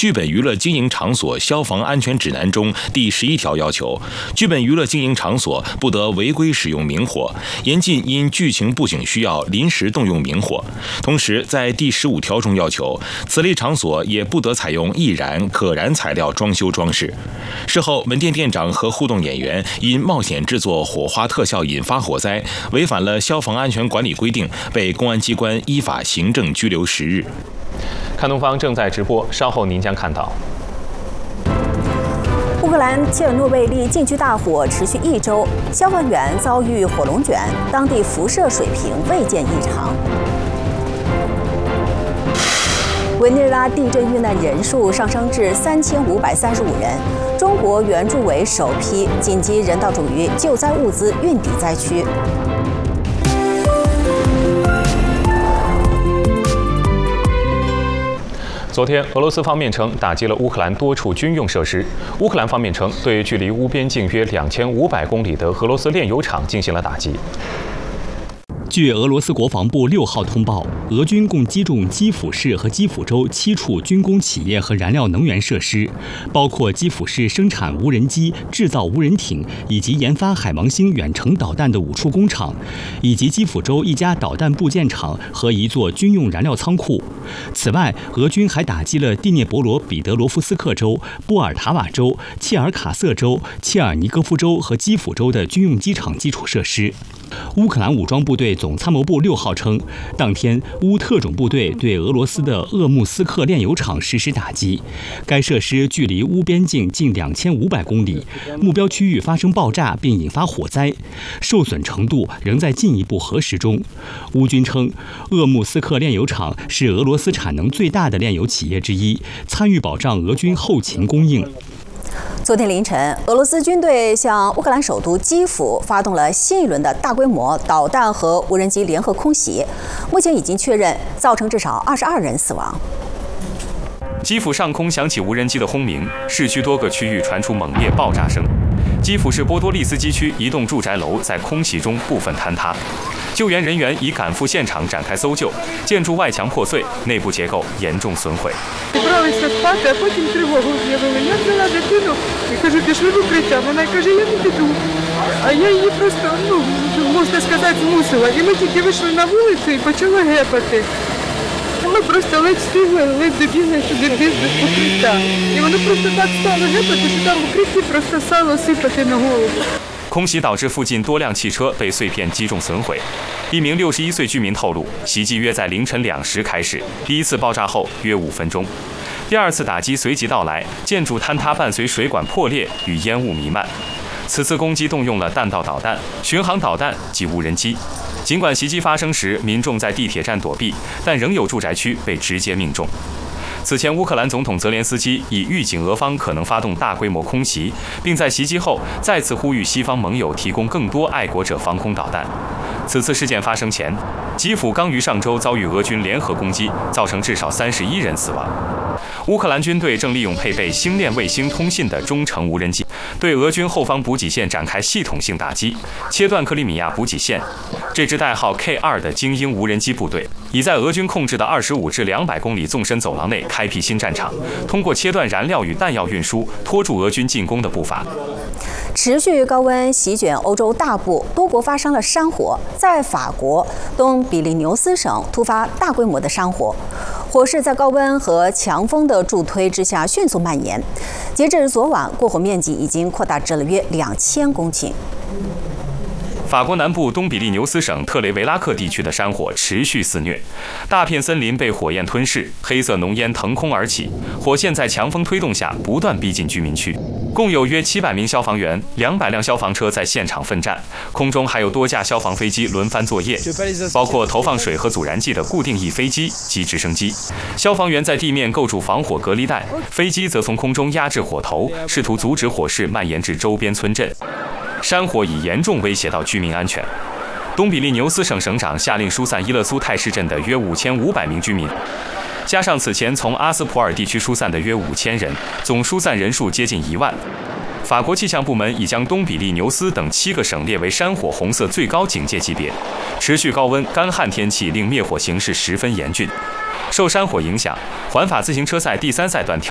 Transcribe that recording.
剧本娱乐经营场所消防安全指南中第11条要求，剧本娱乐经营场所不得违规使用明火，严禁因剧情布景需要临时动用明火。同时，在第15条中要求，此类场所也不得采用易燃、可燃材料装修装饰。事后，门店店长和互动演员因冒险制作火花特效引发火灾，违反了消防安全管理规定，被公安机关依法行政拘留10日。 看东方正在直播，稍后您将看到。 乌克兰切尔诺贝利禁区大火持续1周，消防员遭遇火龙卷，当地辐射水平未见异常。委内瑞拉地震遇难人数上升至3535人，中国援助委首批紧急人道主义救灾物资运抵灾区。 昨天，俄罗斯方面称打击了乌克兰多处军用设施。乌克兰方面称对距离乌边境约2500公里的俄罗斯炼油厂进行了打击。 据俄罗斯国防部6号通报，俄军共击中基辅市和基辅州7处军工企业和燃料能源设施，包括基辅市生产无人机、制造无人艇以及研发海王星远程导弹的5处工厂，以及基辅州一家导弹部件厂和一座军用燃料仓库。此外，俄军还打击了第聂伯罗彼得罗夫斯克州、波尔塔瓦州、切尔卡瑟州、切尔尼戈夫州和基辅州的军用机场基础设施。乌克兰武装部队总参谋部6号称，当天乌特种部队对俄罗斯的鄂木斯克炼油厂实施打击，该设施距离乌边境近2500公里，目标区域发生爆炸并引发火灾，受损程度仍在进一步核实中。乌军称，鄂木斯克炼油厂是俄罗斯产能最大的炼油企业之一，参与保障俄军后勤供应。 昨天凌晨，俄罗斯军队向乌克兰首都基辅发动了新一轮的大规模导弹和无人机联合空袭，目前已经确认造成至少22人死亡。 基辅上空响起无人机的轰鸣，市区多个区域传出猛烈爆炸声。基辅市波多利斯基区一栋住宅楼在空袭中部分坍塌，救援人员已赶赴现场展开搜救，建筑外墙破碎，内部结构严重损毁。 Бралися спати, а потім тривогу з'явили. Я взяла дитину і кажу, пішли в укриття. Вона каже, я не піду. А я її просто, можна сказати, змусила. І ми тільки вийшли на вулицю і почали гепати. Ми просто ледь встигли, ледь добігли сюди без укриття. І воно просто так стало гепати, що там в укритті просто стало сипати на голову. 空袭导致附近多辆汽车被碎片击中损毁。一名61岁居民透露，袭击约在凌晨2时开始，第一次爆炸后约5分钟，第二次打击随即到来，建筑坍塌伴随水管破裂与烟雾弥漫。此次攻击动用了弹道导弹、巡航导弹及无人机。尽管袭击发生时民众在地铁站躲避，但仍有住宅区被直接命中。此前，乌克兰总统泽连斯基已预警俄方可能发动大规模空袭，并在袭击后再次呼吁西方盟友提供更多爱国者防空导弹。此次事件发生前，基辅刚于上周遭遇俄军联合攻击，造成至少31人死亡。乌克兰军队正利用配备星链卫星通信的中程无人机，对俄军后方补给线展开系统性打击，切断克里米亚补给线。这支代号 K2 的精英无人机部队，已在俄军控制的25至200公里纵深走廊内开辟新战场，通过切断燃料与弹药运输，拖住俄军进攻的步伐。 持续高温席卷欧洲大部，多国发生了山火。在法国东比利牛斯省突发大规模的山火，火势在高温和强风的助推之下迅速蔓延。截至昨晚，过火面积已经扩大至了约2000公顷。 法国南部东比利牛斯省特雷维拉克地区的山火持续肆虐，大片森林被火焰吞噬，黑色浓烟腾空而起，火线在强风推动下不断逼近居民区。共有约700名消防员、200辆消防车在现场奋战，空中还有多架消防飞机轮番作业，包括投放水和阻燃剂的固定翼飞机及直升机。消防员在地面构筑防火隔离带，飞机则从空中压制火头，试图阻止火势蔓延至周边村镇。山火已严重威胁到居民安全。东比利牛斯省省长下令疏散伊勒苏泰市镇的约5500名居民，加上此前从阿斯普尔地区疏散的约5000人，总疏散人数接近1万。法国气象部门已将东比利牛斯等7个省列为山火红色最高警戒级别。持续高温、干旱天气令灭火形势十分严峻。受山火影响，环法自行车赛第3赛段